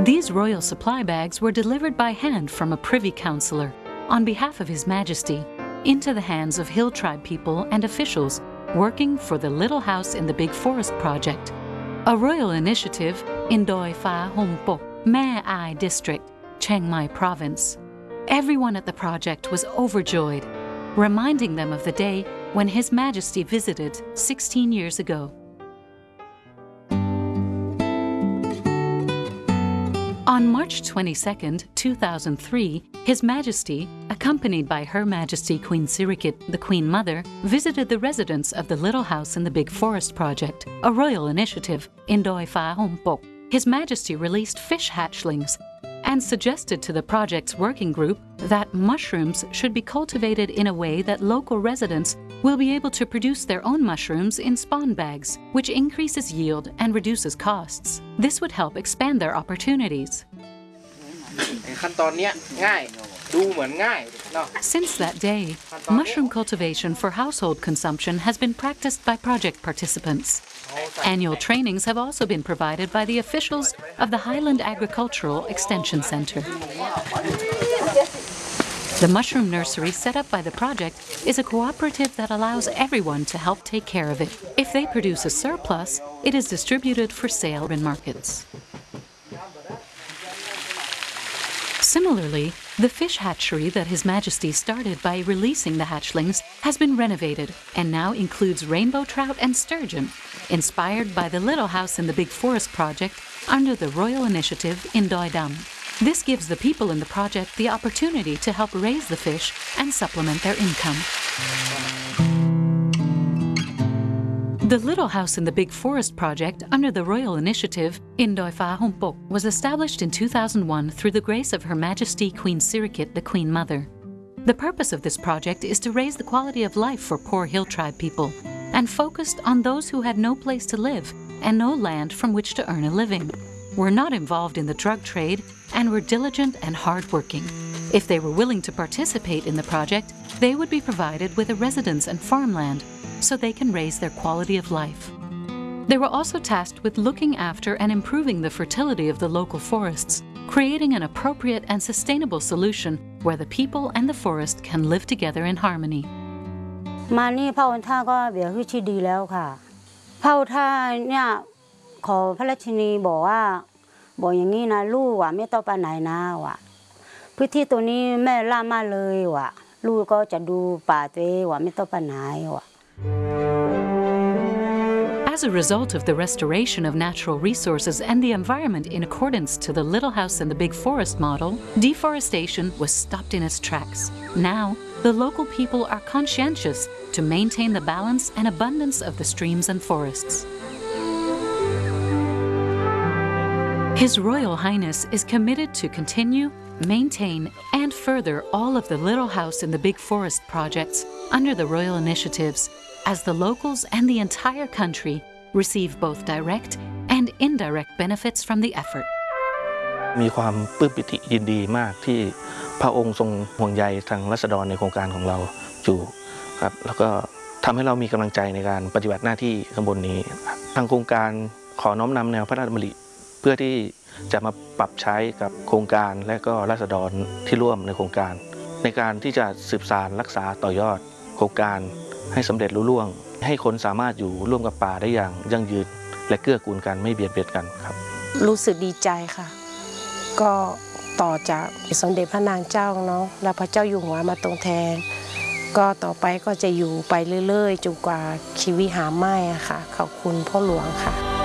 These royal supply bags were delivered by hand from a privy councillor on behalf of His Majesty into the hands of Hill Tribe people and officials working for the Little House in the Big Forest project, a royal initiative in Doi Pha Hong Pok, Mae Ai District, Chiang Mai Province. Everyone at the project was overjoyed, reminding them of the day when His Majesty visited 16 years ago. On March 22, 2003, His Majesty, accompanied by Her Majesty Queen Sirikit, the Queen Mother, visited the residents of the Little House in the Big Forest project, a royal initiative in Doi Pha Hong Pok. His Majesty released fish hatchlings and suggested to the project's working group that mushrooms should be cultivated in a way that local residents will be able to produce their own mushrooms in spawn bags, which increases yield and reduces costs. This would help expand their opportunities. Since that day, mushroom cultivation for household consumption has been practiced by project participants. Annual trainings have also been provided by the officials of the Highland Agricultural Extension Center. The mushroom nursery set up by the project is a cooperative that allows everyone to help take care of it. If they produce a surplus, it is distributed for sale in markets. Similarly, the fish hatchery that His Majesty started by releasing the hatchlings has been renovated and now includes rainbow trout and sturgeon, inspired by the Little House in the Big Forest project under the Royal Initiative in Doi Dam. This gives the people in the project the opportunity to help raise the fish and supplement their income. The Little House in the Big Forest project under the Royal Initiative in Doi Pha Hong Pok was established in 2001 through the grace of Her Majesty Queen Sirikit, the Queen Mother. The purpose of this project is to raise the quality of life for poor Hill Tribe people and focused on those who had no place to live and no land from which to earn a living, were not involved in the drug trade, and were diligent and hardworking. If they were willing to participate in the project, they would be provided with a residence and farmland so they can raise their quality of life. They were also tasked with looking after and improving the fertility of the local forests, creating an appropriate and sustainable solution where the people and the forest can live together in harmony. มานี่พระองค์ท่านก็เดี๋ยวคือที่ดีแล้วค่ะพระองค์ท่านเนี่ยขอพระราชินีบอกอย่างนี้นะลูกว่ะไม่ต้องไปไหนนะว่ะพื้นที่ตัวนี้แม่ล่ามาเลยว่ะลูกก็จะดูป่าตัวเองว่ะไม่ต้องไปไหนว่ะ As a result of the restoration of natural resources and the environment in accordance to the Little House in the Big Forest model, deforestation was stopped in its tracks. Now, the local people are conscientious to maintain the balance and abundance of the streams and forests. His Royal Highness is committed to continue, maintain, and further all of the Little House in the Big Forest projects under the Royal Initiatives, as the locals and the entire country receive both direct and indirect benefits from the effort. มีความปลื้มปิติยินดีมากที่พระองค์ทรงห่วงใยทางราษฎรในโครงการของเราอยู่ครับแล้วก็ทำให้เรามีกำลังใจในการปฏิบัติหน้าที่ข้างบนนี้ทางโครงการขอน้อมนำแนวพระราชดำริเพื่อที่จะมาปรับใช้กับโครงการและก็ราษฎรที่ร่วมในโครงการในการที่จะสืบสานรักษาต่อยอดโครงการให้สำเร็จลุล่วงให้คนสามารถอยู่ร่วมกับป่าได้อย่างยั่งยืนและเกื้อกูลกันไม่เบียดเบียนกันครับรู้สึกดีใจค่ะก็ต่อจากสมเด็จพระนางเจ้าเนาะและพระเจ้าอยู่หัวมาตรงแทนก็ต่อไปก็จะอยู่ไปเรื่อยๆจนกว่าชีวิตหาไม่ค่ะขอบคุณพ่อหลวงค่ะ